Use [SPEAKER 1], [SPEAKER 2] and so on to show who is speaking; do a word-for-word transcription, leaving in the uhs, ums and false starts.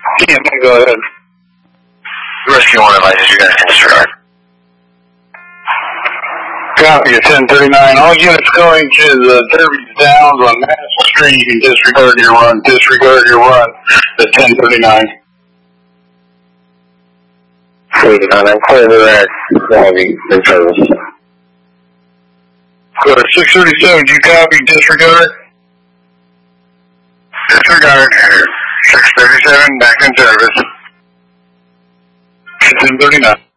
[SPEAKER 1] Yeah, go ahead.
[SPEAKER 2] Rescue one advises you guys can disregard.
[SPEAKER 1] Copy at ten thirty-nine. All units going to the Derby Downs on Madison Street. You can disregard your run. Disregard your run at ten thirty-nine.
[SPEAKER 2] thirty-nine, I'm clear the red. Heavy in service.
[SPEAKER 1] Go to six thirty-seven. Do you copy? Disregard?
[SPEAKER 2] Disregard. six thirty-seven, back in service.
[SPEAKER 1] ten thirty-nine.